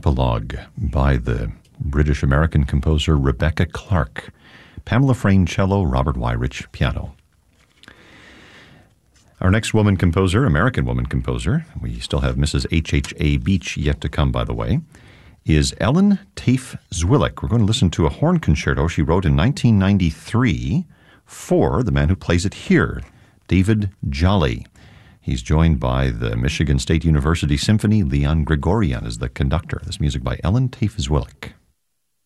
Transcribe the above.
Epilogue by the British-American composer Rebecca Clark. Pamela Frayne, cello, Robert Wyrich, piano. Our next American woman composer, we still have Mrs. H.H.A. Beach yet to come, by the way, is Ellen Tafe Zwilich. We're going to listen to a horn concerto she wrote in 1993 for the man who plays it here, David Jolly. He's joined by the Michigan State University Symphony. Leon Gregorian is the conductor. This music by Ellen Tafe Zwilich.